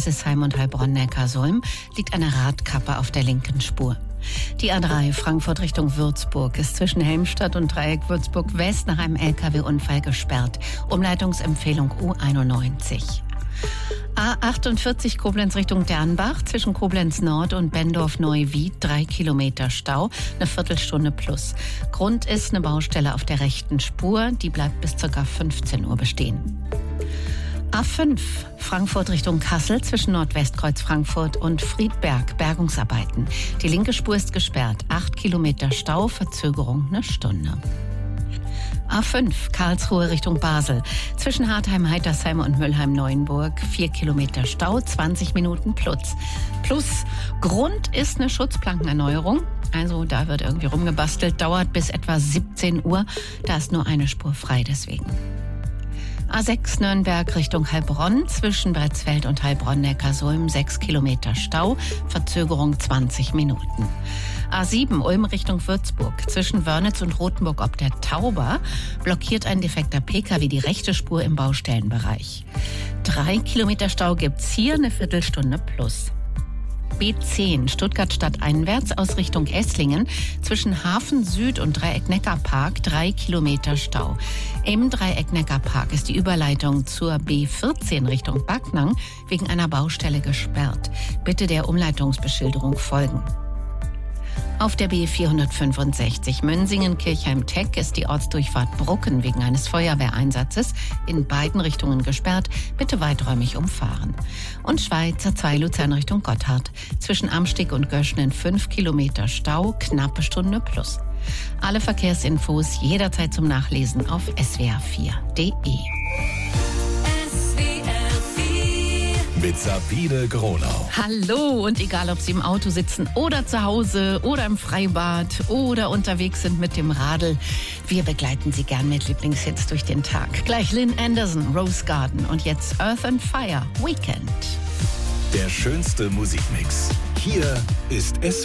Hildesheim und Heilbronn-Neckarsulm liegt eine Radkappe auf der linken Spur. Die A3 Frankfurt Richtung Würzburg ist zwischen Helmstadt und Dreieck Würzburg West nach einem LKW-Unfall gesperrt. Umleitungsempfehlung U91. A48 Koblenz Richtung Dernbach zwischen Koblenz Nord und Bendorf-Neuwied 3 Kilometer Stau, eine Viertelstunde plus. Grund ist eine Baustelle auf der rechten Spur, die bleibt bis ca. 15 Uhr bestehen. A5 Frankfurt Richtung Kassel zwischen Nordwestkreuz Frankfurt und Friedberg Bergungsarbeiten. Die linke Spur ist gesperrt, 8 Kilometer Stau, Verzögerung eine Stunde. A5 Karlsruhe Richtung Basel. Zwischen Hartheim-Heitersheim und Müllheim-Neuenburg 4 Kilometer Stau, 20 Minuten plus. Grund ist eine Schutzplankenerneuerung. Also da wird irgendwie rumgebastelt, dauert bis etwa 17 Uhr. Da ist nur eine Spur frei deswegen. A6 Nürnberg Richtung Heilbronn, zwischen Bretzfeld und Heilbronn-Neckarsulm 6 Kilometer Stau, Verzögerung 20 Minuten. A7 Ulm Richtung Würzburg, zwischen Wörnitz und Rothenburg ob der Tauber blockiert ein defekter Pkw die rechte Spur im Baustellenbereich. 3 Kilometer Stau gibt's hier, eine Viertelstunde plus. B10 Stuttgart stadteinwärts aus Richtung Esslingen zwischen Hafen Süd und Dreieck-Neckar-Park 3 Kilometer Stau. Im Dreieck-Neckar-Park ist die Überleitung zur B14 Richtung Backnang wegen einer Baustelle gesperrt. Bitte der Umleitungsbeschilderung folgen. Auf der B465 Münsingen-Kirchheim-Teck ist die Ortsdurchfahrt Brucken wegen eines Feuerwehreinsatzes in beiden Richtungen gesperrt. Bitte weiträumig umfahren. Und Schweizer 2 Luzern Richtung Gotthard. Zwischen Amstig und Göschnen 5 Kilometer Stau, knappe Stunde plus. Alle Verkehrsinfos jederzeit zum Nachlesen auf swr4.de. Mit Sabine Gronau. Hallo, und egal ob Sie im Auto sitzen oder zu Hause oder im Freibad oder unterwegs sind mit dem Radl, wir begleiten Sie gern mit Lieblingshits durch den Tag. Gleich Lynn Anderson, Rose Garden und jetzt Earth and Fire, Weekend. Der schönste Musikmix. Hier ist SWR.